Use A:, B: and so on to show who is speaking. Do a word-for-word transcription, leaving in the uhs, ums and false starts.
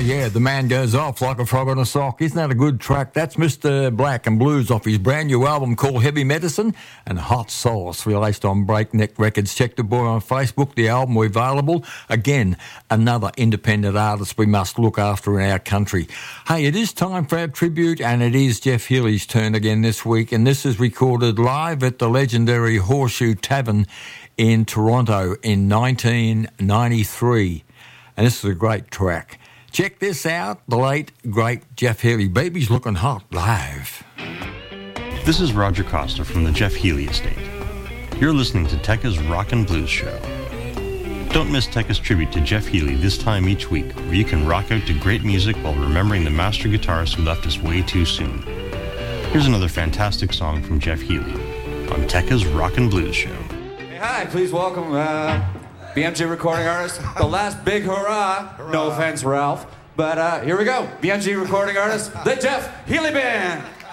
A: yeah, the man goes off like a frog on a sock. Isn't that a good track? That's Mister Black and Blues off his brand new album called Heavy Medicine, and Hot Sauce, released on Breakneck Records. Check the boy on Facebook, the album available. Again, another independent artist we must look after in our country. Hey, it is time for our tribute, and it is Jeff Healey's turn again this week, and this is recorded live at the legendary Horseshoe Tavern in Toronto in nineteen ninety-three. And this is a great track. Check this out, the late, great Jeff Healey. Baby's looking hot live.
B: This is Roger Costa from the Jeff Healey Estate. You're listening to Tekka's Rock and Blues Show. Don't miss Tekka's tribute to Jeff Healey this time each week, where you can rock out to great music while remembering the master guitarist who left us way too soon. Here's another fantastic song from Jeff Healey on Tekka's Rock and Blues Show.
C: Hey, hi, please welcome uh, B M G recording artist, the last big hurrah. hurrah. No offense, Ralph. But uh, here we go. B M G recording artist, the Jeff Healey Band.